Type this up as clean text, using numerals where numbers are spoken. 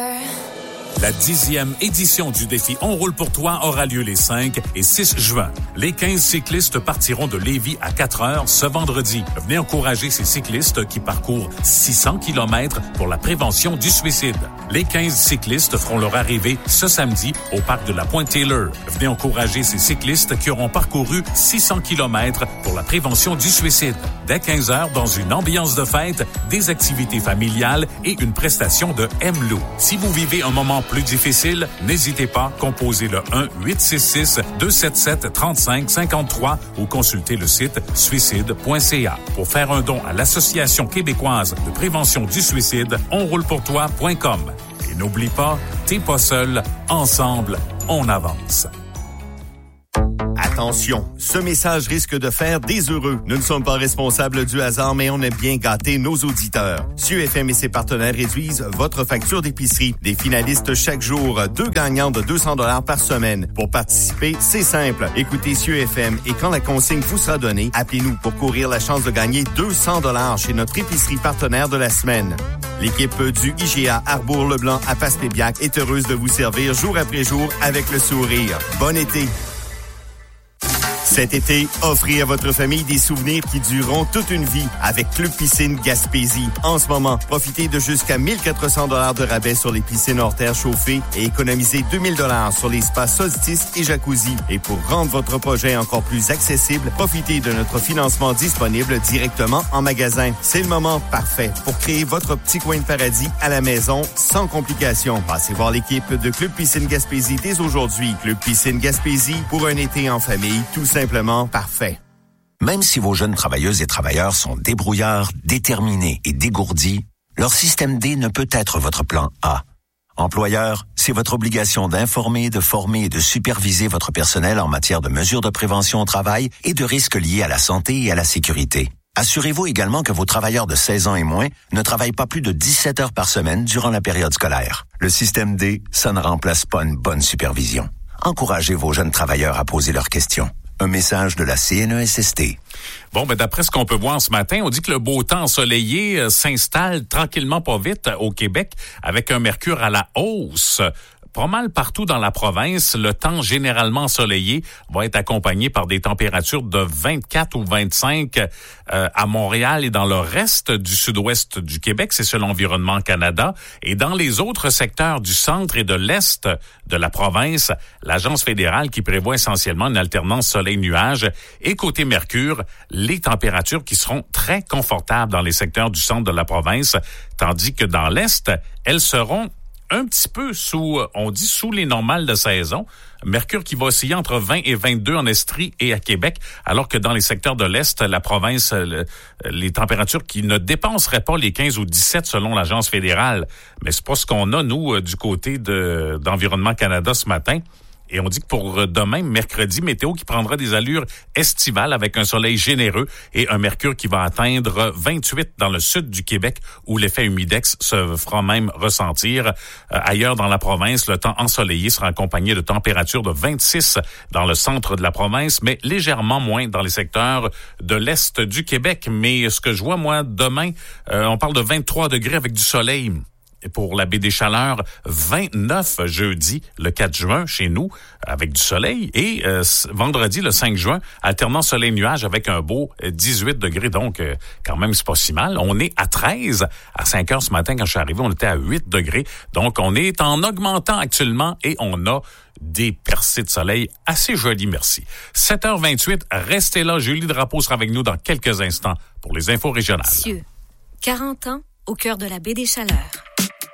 La 10e édition du défi On roule pour toi aura lieu les 5 et 6 juin. Les 15 cyclistes partiront de Lévis à 4 heures ce vendredi. Venez encourager ces cyclistes qui parcourent 600 km pour la prévention du suicide. Les 15 cyclistes feront leur arrivée ce samedi au parc de la Pointe-Taylor. Venez encourager ces cyclistes qui auront parcouru 600 km pour la prévention du suicide. Dès 15 heures, dans une ambiance de fête, des activités familiales et une prestation de M-Lou. Si vous vivez un moment plus difficile, n'hésitez pas, composez le 1-866-277-3553 ou consultez le site suicide.ca. Pour faire un don à l'Association québécoise de prévention du suicide, onroulepourtoi.com. Et n'oublie pas, t'es pas seul, ensemble, on avance. Attention, ce message risque de faire des heureux. Nous ne sommes pas responsables du hasard, mais on aime bien gâter nos auditeurs. Cieux FM et ses partenaires réduisent votre facture d'épicerie. Des finalistes chaque jour, 2 gagnants de 200 $ par semaine. Pour participer, c'est simple. Écoutez Cieux FM et quand la consigne vous sera donnée, appelez-nous pour courir la chance de gagner 200 $ chez notre épicerie partenaire de la semaine. L'équipe du IGA Arbour-Leblanc à Passepébiac est heureuse de vous servir jour après jour avec le sourire. Bon été! Cet été, offrez à votre famille des souvenirs qui dureront toute une vie avec Club Piscine Gaspésie. En ce moment, profitez de jusqu'à 1400 $ de rabais sur les piscines hors terre chauffées et économisez 2000 $ sur les spas Solstice et Jacuzzi. Et pour rendre votre projet encore plus accessible, profitez de notre financement disponible directement en magasin. C'est le moment parfait pour créer votre petit coin de paradis à la maison sans complications. Passez voir l'équipe de Club Piscine Gaspésie dès aujourd'hui. Club Piscine Gaspésie pour un été en famille, tout simplement parfait. Même si vos jeunes travailleuses et travailleurs sont débrouillards, déterminés et dégourdis, leur système D ne peut être votre plan A. Employeur, c'est votre obligation d'informer, de former et de superviser votre personnel en matière de mesures de prévention au travail et de risques liés à la santé et à la sécurité. Assurez-vous également que vos travailleurs de 16 ans et moins ne travaillent pas plus de 17 heures par semaine durant la période scolaire. Le système D, ça ne remplace pas une bonne supervision. Encouragez vos jeunes travailleurs à poser leurs questions. Un message de la CNESST. Bon, d'après ce qu'on peut voir ce matin, on dit que le beau temps ensoleillé s'installe tranquillement pas vite au Québec avec un mercure à la hausse. Pas mal partout dans la province, le temps généralement ensoleillé va être accompagné par des températures de 24 ou 25 à Montréal et dans le reste du sud-ouest du Québec, c'est selon Environnement Canada. Et dans les autres secteurs du centre et de l'est de la province, l'Agence fédérale qui prévoit essentiellement une alternance soleil-nuage. Et côté mercure, les températures qui seront très confortables dans les secteurs du centre de la province, tandis que dans l'est, elles seront un petit peu sous les normales de saison. Mercure qui va osciller entre 20 et 22 en Estrie et à Québec, alors que dans les secteurs de l'Est, la province, les températures qui ne dépasseraient pas les 15 ou 17 selon l'Agence fédérale. Mais c'est pas ce qu'on a, nous, du côté d'Environnement Canada ce matin. Et on dit que pour demain, mercredi, météo qui prendra des allures estivales avec un soleil généreux et un mercure qui va atteindre 28 dans le sud du Québec où l'effet humidex se fera même ressentir. Ailleurs dans la province, le temps ensoleillé sera accompagné de températures de 26 dans le centre de la province, mais légèrement moins dans les secteurs de l'est du Québec. Mais ce que je vois, moi, demain, on parle de 23 degrés avec du soleil. Et pour la baie des Chaleurs, 29 jeudi, le 4 juin, chez nous, avec du soleil. Et vendredi, le 5 juin, alternant soleil-nuage avec un beau 18 degrés. Donc, quand même, c'est pas si mal. On est à 13. À 5 heures ce matin, quand je suis arrivé, on était à 8 degrés. Donc, on est en augmentant actuellement et on a des percées de soleil assez jolies, merci. 7h28, restez là. Julie Drapeau sera avec nous dans quelques instants pour les infos régionales. Cieux, 40 ans au cœur de la baie des Chaleurs.